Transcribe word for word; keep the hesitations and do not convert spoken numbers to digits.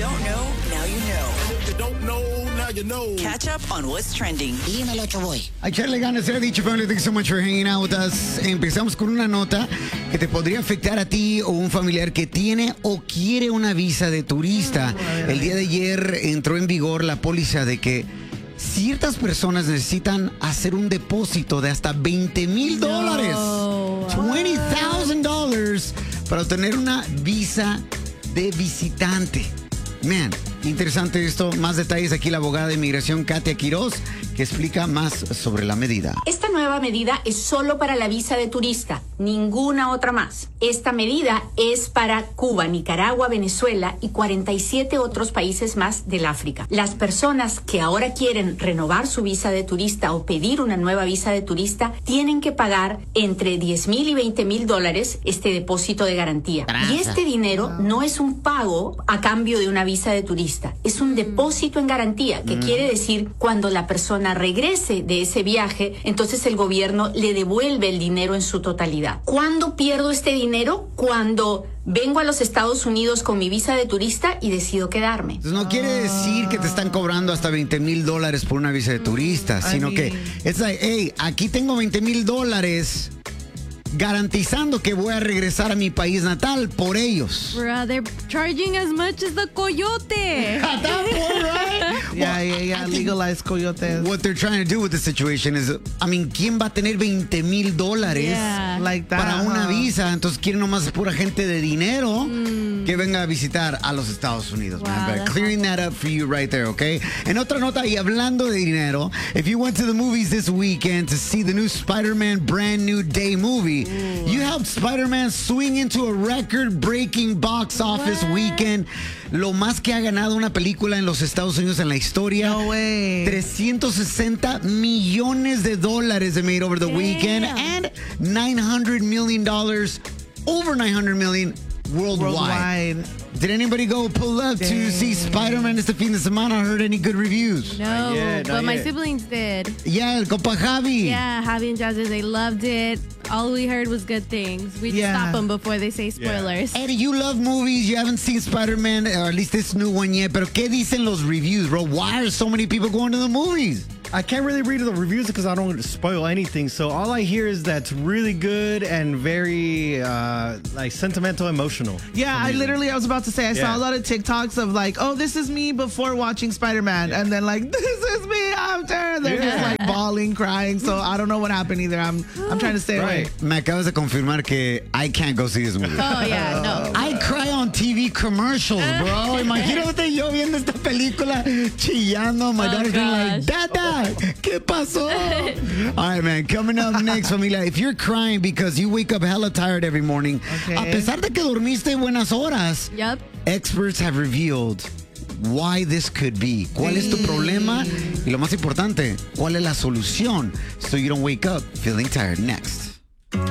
don't know, now you know. If you don't know, now you know. Catch up on what's trending. Dímelo, Choboy. A echarle ganas, se ha dicho, family. Thanks so much for hanging out with us. Empezamos con una nota que te podría afectar a ti o un familiar que tiene o quiere una visa de turista. El día de ayer entró en vigor la póliza de que ciertas personas necesitan hacer un depósito de hasta veinte mil dólares. veinte thousand dollars para obtener una visa de visitante. Man, interesante esto. Más detalles aquí la abogada de inmigración Katia Quiroz, que explica más sobre la medida. Esta nueva medida es solo para la visa de turista, ninguna otra más. Esta medida es para Cuba, Nicaragua, Venezuela y cuarenta y siete otros países más del África. Las personas que ahora quieren renovar su visa de turista o pedir una nueva visa de turista tienen que pagar entre diez mil y veinte mil dólares este depósito de garantía. Y este dinero no es un pago a cambio de una visa de turista, es un depósito en garantía, que mm. quiere decir cuando la persona regrese de ese viaje, entonces el gobierno le devuelve el dinero en su totalidad. ¿Cuándo pierdo este dinero? Cuando vengo a los Estados Unidos con mi visa de turista y decido quedarme. Entonces no quiere decir que te están cobrando hasta veinte mil dólares por una visa de turista, mm, sino I mean... que es like, hey, aquí tengo veinte mil dólares garantizando que voy a regresar a mi país natal por ellos. Bro, they're charging as much as the coyote. At that point, right? Yeah, yeah, yeah, legalized coyotes. What they're trying to do with the situation is, I mean, ¿quién va a tener veinte mil dólares Yeah. Like that, para una huh? visa? Entonces quieren nomás pura gente de dinero Mm. que venga a visitar a los Estados Unidos. Wow, man. But that's clearing that up for you right there, okay? En otra nota, y hablando de dinero, if you went to the movies this weekend to see the new Spider-Man Brand New Day movie, Ooh. you helped Spider-Man swing into a record-breaking box office What? weekend. Lo más que ha ganado una película en los Estados Unidos en la historia. No way. trescientos sesenta millones de dólares they made over the Damn. weekend, and nine hundred million dollars, over nine hundred million worldwide. Worldwide. Did anybody go pull up to Dang. see Spider-Man este fin de semana? I heard any good reviews? No, Not yet, not but my yet. siblings did. Yeah, el compa Javi. Yeah, Javi and Jazzy, they loved it. All we heard was good things. We Yeah. stop them before they say spoilers. Eddie, you love movies. You haven't seen Spider-Man, or at least this new one yet. Pero ¿qué dicen los reviews, bro? Why are so many people going to the movies? I can't really read the reviews because I don't want to spoil anything. So all I hear is that's really good and very uh, like sentimental, emotional. Yeah, I literally, I was about to say, I Yeah. saw a lot of TikToks of like, oh, this is me before watching Spider-Man. Yeah. And then like, this is me after. They're Yeah. just like bawling, crying. So I don't know what happened either. I'm I'm trying to stay away. Right. Me acabas de confirmar que I can't go see this movie. Oh, yeah, no. I cry on T V commercials, bro. Imagínate yo viendo esta película chillando. My Oh, daughter's being like, gosh. Dada, ¿qué pasó? All right, man. Coming up next, familia. If you're crying because you wake up hella tired every morning, Okay. a pesar de que dormiste buenas horas, Yep. experts have revealed why this could be. ¿Cuál es tu problema? Y lo más importante, ¿cuál es la solución? So you don't wake up feeling tired. Next.